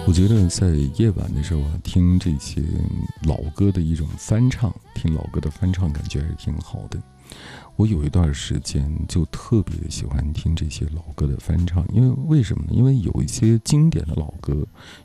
我觉得在夜晚的时候啊，听这些老歌的一种翻唱，听老歌的翻唱感觉还是挺好的。我有一段时间就特别喜欢听这些老歌的翻唱，因为为什么呢？因为有一些经典的老歌，